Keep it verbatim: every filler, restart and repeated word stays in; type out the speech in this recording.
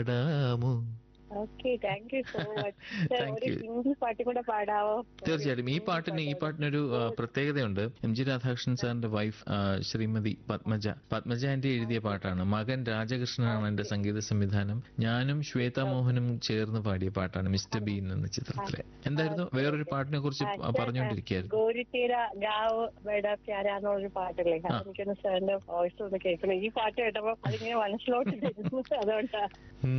പാടാമോ? Okay, thank you so much. Thank ഒരു you. Hindi പാട്ട് കൂടെ പാടാവോ? തീർച്ചയായിട്ടും. ഈ പാട്ടിന് ഈ പാട്ടിനൊരു ആ, പ്രത്യേകതയുണ്ട്. എം ജി രാധാകൃഷ്ണൻ സാറിന്റെ വൈഫ് ആ, ശ്രീമതി പത്മജ പത്മജ ആന്റി എഴുതിയ പാട്ടാണ്. മകൻ രാജകൃഷ്ണനാണ് എന്റെ സംഗീത സംവിധാനം. ഞാനും ശ്വേത മോഹനും ചേർന്ന് പാടിയ പാട്ടാണ് മിസ്റ്റർ ബീൻ എന്ന ചിത്രത്തിലെ. എന്തായിരുന്നു വേറൊരു പാട്ടിനെ കുറിച്ച് പറഞ്ഞുകൊണ്ടിരിക്കുകയായിരുന്നു. ഗോരിത്തീര ഗാവ് ബഡ പ്യാര എന്നുള്ളൊരു പാട്ടില്ലേ, അതെനിക്കൊന്ന് സാറിന്റെ വോയിസ് ഒന്ന് കേൾക്കണം. ഈ പാട്ട് കേട്ടപ്പോ അതിങ്ങനെ മനസ്സിലോട്ട് വരുന്നു, അതുകൊണ്ടാ.